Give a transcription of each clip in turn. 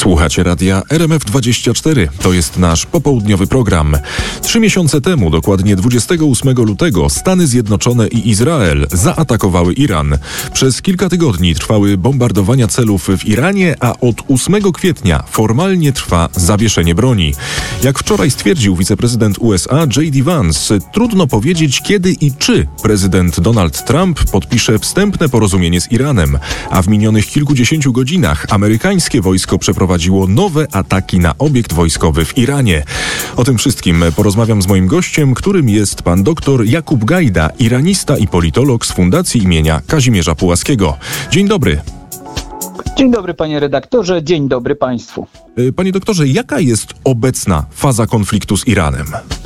Słuchacie radia RMF24. To jest nasz popołudniowy program. 3 miesiące temu, dokładnie 28 lutego, Stany Zjednoczone i Izrael zaatakowały Iran. Przez kilka tygodni trwały bombardowania celów w Iranie, a od 8 kwietnia formalnie trwa zawieszenie broni. Jak wczoraj stwierdził wiceprezydent USA J.D. Vance, trudno powiedzieć, kiedy i czy prezydent Donald Trump podpisze wstępne porozumienie z Iranem, a w minionych kilkudziesięciu godzinach amerykańskie wojsko przeprowadziło nowe ataki na obiekt wojskowy w Iranie. O tym wszystkim porozmawiam z moim gościem, którym jest pan dr Jakub Gajda, iranista i politolog z Fundacji imienia Kazimierza Pułaskiego. Dzień dobry. Dzień dobry, panie redaktorze, dzień dobry państwu. Panie doktorze, jaka jest obecna faza konfliktu z Iranem?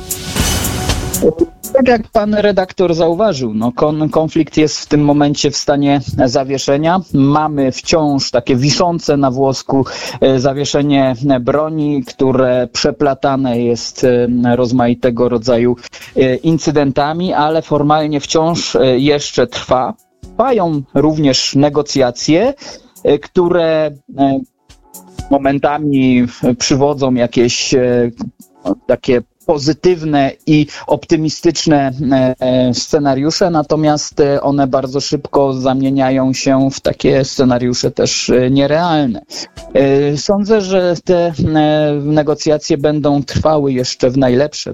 Tak jak pan redaktor zauważył, konflikt jest w tym momencie w stanie zawieszenia. Mamy wciąż takie wiszące na włosku zawieszenie broni, które przeplatane jest rozmaitego rodzaju incydentami, ale formalnie wciąż jeszcze trwa. Trwają również negocjacje, które momentami przywodzą jakieś takie pozytywne i optymistyczne scenariusze, natomiast one bardzo szybko zamieniają się w takie scenariusze też nierealne. Sądzę, że te negocjacje będą trwały jeszcze w najlepsze